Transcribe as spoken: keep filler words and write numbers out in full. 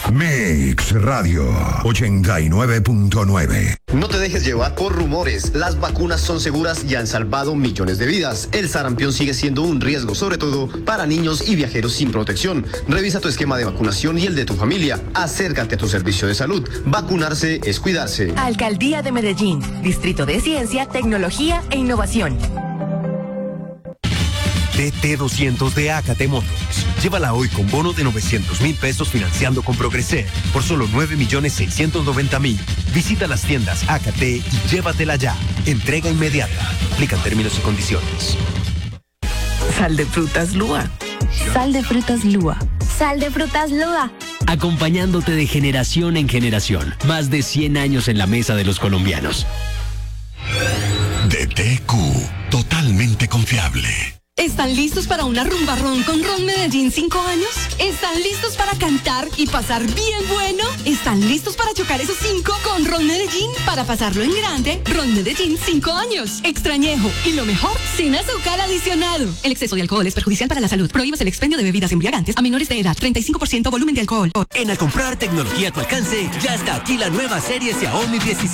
Mix Radio ochenta y nueve punto nueve. No te dejes llevar por rumores. Las vacunas son seguras y han salvado millones de vidas. El sarampión sigue siendo un riesgo, sobre todo para niños y viajeros sin protección. Revisa tu esquema de vacunación y el de tu familia. Acércate a tu servicio de salud. Vacunarse es cuidarse. Alcaldía de Medellín. Distrito de Ciencia, Tecnología e Innovación. D T doscientos de Acate Motors. Llévala hoy con bono de novecientos mil pesos financiando con Progreser por solo nueve millones seiscientos noventa mil. Visita las tiendas Acate y llévatela ya. Entrega inmediata. Aplican términos y condiciones. Sal de frutas Lua. Sal de frutas Lua. Sal de frutas Lua. Acompañándote de generación en generación. Más de cien años en la mesa de los colombianos. D T Q. Totalmente confiable. ¿Están listos para una rumba ron con Ron Medellín cinco años? ¿Están listos para cantar y pasar bien bueno? ¿Están listos para chocar esos cinco con Ron Medellín? Para pasarlo en grande, Ron Medellín cinco años. Extrañejo. Y lo mejor, sin azúcar adicionado. El exceso de alcohol es perjudicial para la salud. Prohíbes el expendio de bebidas embriagantes a menores de edad. treinta y cinco por ciento volumen de alcohol. En Al comprar tecnología a tu alcance, ya está aquí la nueva serie Xiaomi diecisiete.